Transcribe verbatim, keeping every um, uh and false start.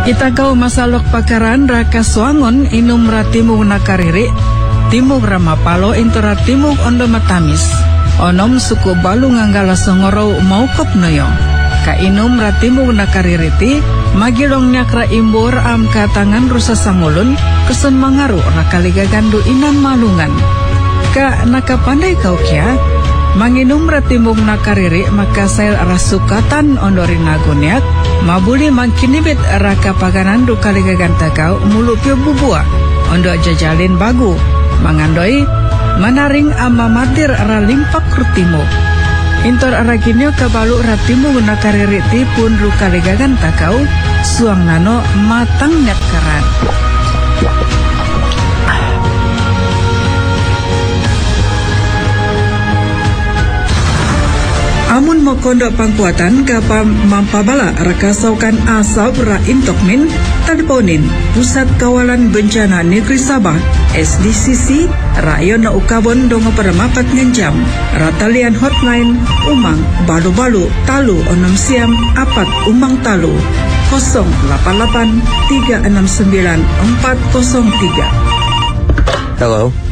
Kita kau masalok pakaran raka soangon inum ratimug nakariri timug ramapalo intora timug ondo matamis onom suku balu nganggala songoro maukop noyo ka inum ratimug nakaririti magilong nyakra imbur am katangan rusa samulun kesun mangaru rakaliga gandu inan malungan ka nakapandai kau kia manginum ratimug nakariri maka sail rasukatan ondorin naguniak mabuli mangkinibit raka paganan dukaliga gantakau mulupyo bubua ondo jajalin bagu mangandoi manaring ama matir ralimpak rutimu intor araginyo kabalu ratimu nakaririti pun dukaliga gantakau suang nano matang nyakaran. Amun mokondo pangkuatan kapa mampabala rakasaukan asap ra intokmin tadponin Pusat Kawalan Bencana Negeri Sabah S D C C rayon na ukabon dongo peremapat ngenjam ratalian hotline umang balu-balu talu onom siam apat umang talu nol delapan delapan tiga enam sembilan empat nol tiga. Hello.